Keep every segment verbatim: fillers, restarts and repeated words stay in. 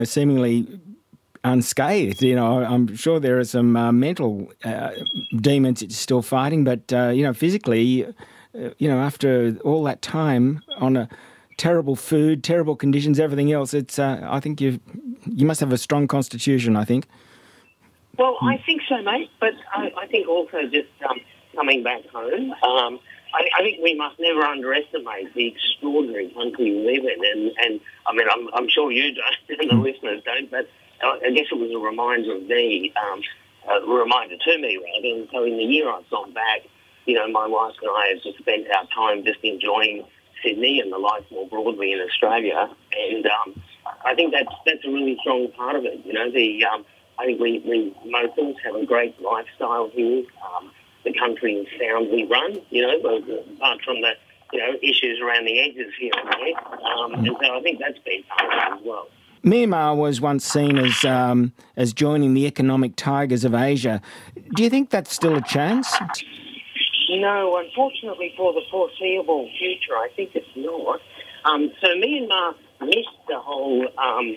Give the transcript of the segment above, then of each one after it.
seemingly unscathed. You know, I'm sure there are some uh, mental uh, demons that you're still fighting, but, uh, you know, physically, uh, you know, after all that time on a terrible food, terrible conditions, everything else, it's, uh, I think you you must have a strong constitution, I think. Well, I think so, mate, but I, I think also just um, coming back home, um, I, I think we must never underestimate the extraordinary country we live in, and, and I mean, I'm, I'm sure you don't, and the listeners don't, but I guess it was a reminder of me, um, a reminder to me, rather. And so in the year I've gone back, you know, my wife and I have just spent our time just enjoying Sydney and the life more broadly in Australia, and um, I think that's that's a really strong part of it. You know, the um, I think we, we most of us have a great lifestyle here. Um, the country is soundly run, you know, but apart from the you know issues around the edges here and there, um, and so I think that's been part of it as well. Myanmar was once seen as um, as joining the economic tigers of Asia. Do you think that's still a chance? No, unfortunately for the foreseeable future, I think it's not. Um, so Myanmar missed the whole um,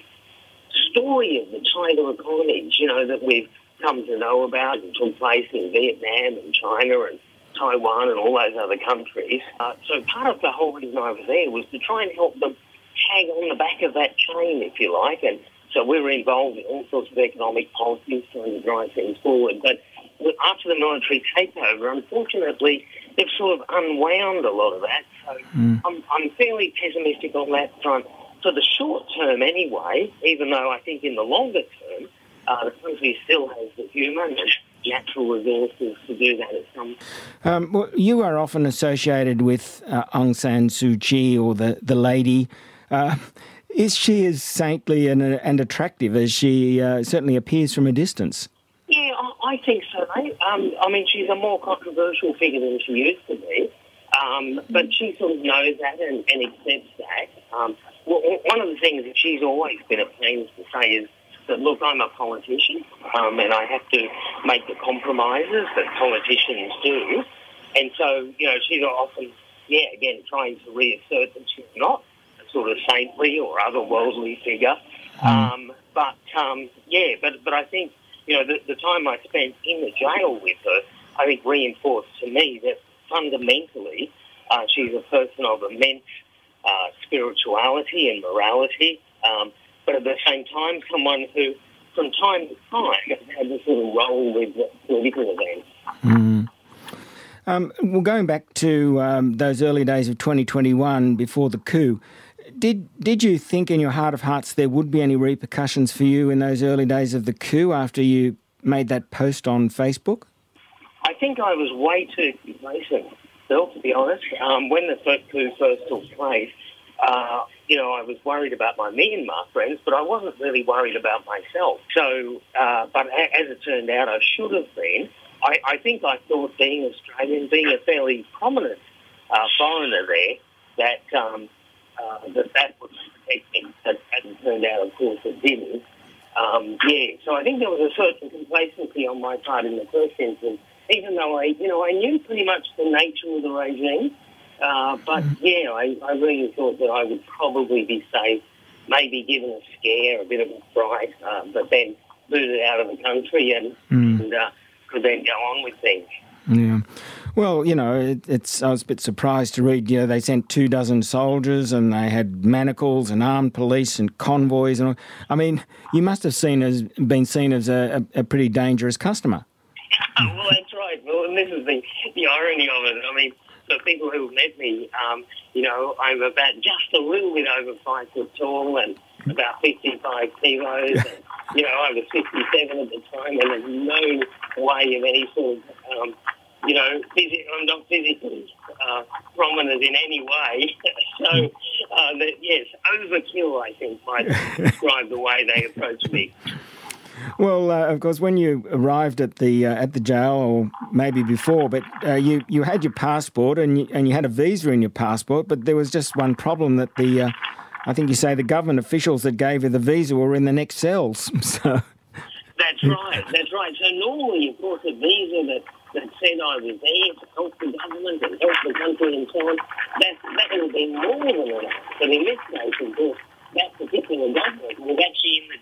story of the China economies, you know, that we've come to know about and took place in Vietnam and China and Taiwan and all those other countries. Uh, so part of the whole reason I was there was to try and help them hang on the back of that chain, if you like. And so we were involved in all sorts of economic policies trying to drive things forward. But after the military takeover, unfortunately, they've sort of unwound a lot of that. So mm. I'm, I'm fairly pessimistic on that front for the short term anyway, even though I think in the longer term, uh, the country still has the human and natural resources to do that at some um, well, you are often associated with uh, Aung San Suu Kyi, or the, the lady. Uh, is she as saintly and, and attractive as she uh, certainly appears from a distance? Yeah, I think so, mate. Um, I mean, she's a more controversial figure than she used to be, um, but she sort of knows that and, and accepts that. Um, well, one of the things that she's always been at pains to say is that, look, I'm a politician, um, and I have to make the compromises that politicians do. And so, you know, she's often, yeah, again, trying to reassert that she's not a sort of saintly or otherworldly figure. Mm. Um, but, um, yeah, but, but I think, you know, the, the time I spent in the jail with her, I think reinforced to me that fundamentally uh, she's a person of immense uh, spirituality and morality, um, but at the same time someone who, from time to time, had to sort of roll with political events. Mm. Um, well, going back to um, those early days of twenty twenty-one before the coup, Did did you think in your heart of hearts there would be any repercussions for you in those early days of the coup after you made that post on Facebook? I think I was way too complacent, Bill, to be honest. Um, when the first coup first took place, uh, you know, I was worried about my Myanmar friends, but I wasn't really worried about myself. So, uh, but a- as it turned out, I should have been. I, I think I thought being Australian, being a fairly prominent uh, foreigner there, that... Um, Uh, that that would protect me. That hadn't turned out, of course, it didn't. Um, yeah, so I think there was a certain complacency on my part in the first instance, even though I, you know, I knew pretty much the nature of the regime. Uh, but yeah, I, I really thought that I would probably be safe, maybe given a scare, a bit of a fright, uh, but then booted out of the country and, mm. and uh, could then go on with things. Yeah. Well, you know, it, it's. I was a bit surprised to read, you know, they sent two dozen soldiers and they had manacles and armed police and convoys and all. I mean, you must have seen as been seen as a, a, a pretty dangerous customer. Well, that's right. Well, and this is the, the irony of it. I mean, the people who met me, um, you know, I'm about just a little bit over five foot tall and about fifty-five kilos. And, you know, I was fifty-seven at the time, and there's no way of any sort of... Um, You know, phys- I'm not physically uh, prominent in any way. so, uh, that, yes, overkill, I think, might describe the way they approached me. Well, uh, of course, when you arrived at the uh, at the jail, or maybe before, but uh, you you had your passport and you, and you had a visa in your passport, but there was just one problem that the uh, I think you say the government officials that gave you the visa were in the next cells. So that's right. That's right. So normally, of course, a visa that. that said I was there to help the government and help the country and so on, that, that would have been more than enough. But in this case, of course, that particular government was actually in the